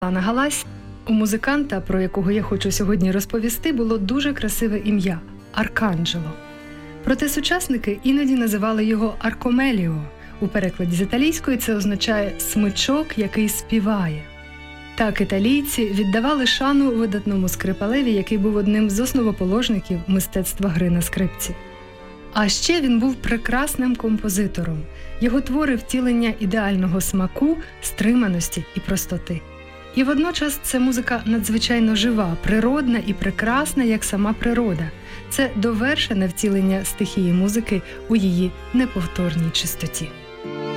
Світлана Галась. У музиканта, про якого я хочу сьогодні розповісти, було дуже красиве ім'я – Арканджело. Проте сучасники іноді називали його Аркомеліо. У перекладі з італійської це означає «смичок, який співає». Так італійці віддавали шану видатному скрипалеві, який був одним з основоположників мистецтва гри на скрипці. А ще він був прекрасним композитором. Його твори – втілення ідеального смаку, стриманості і простоти. І водночас це музика надзвичайно жива, природна і прекрасна, як сама природа. Це довершене втілення стихії музики у її неповторній чистоті.